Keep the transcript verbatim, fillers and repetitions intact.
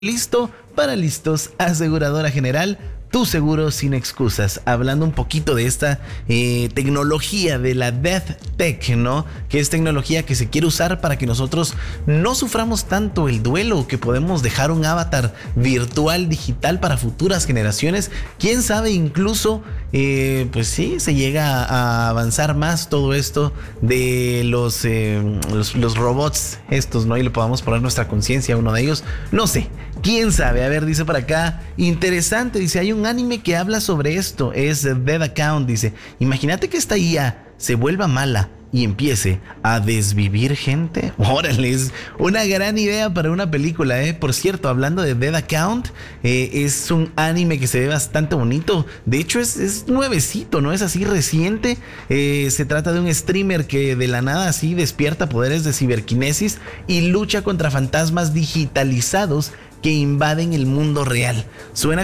Listo para listos, aseguradora general, tu seguro sin excusas. Hablando un poquito de esta eh, tecnología de la Death Tech, ¿no? Que es tecnología que se quiere usar para que nosotros no suframos tanto el duelo, que podemos dejar un avatar virtual digital para futuras generaciones. Quién sabe, incluso, eh, pues sí, se llega a avanzar más todo esto de los, eh, los, los robots estos, ¿no? Y le podamos poner nuestra conciencia a uno de ellos. No sé. ¿Quién sabe? A ver, dice por acá, interesante, dice, hay un anime que habla sobre esto, es Dead Account, dice, imagínate que esta I A se vuelva mala y empiece a desvivir gente. Órale, es una gran idea para una película, ¿eh? Por cierto, hablando de Dead Account, eh, es un anime que se ve bastante bonito. De hecho, es, es nuevecito, ¿no? Es así reciente. Eh, se trata de un streamer que de la nada así despierta poderes de ciberquinesis y lucha contra fantasmas digitalizados que invaden el mundo real. Suena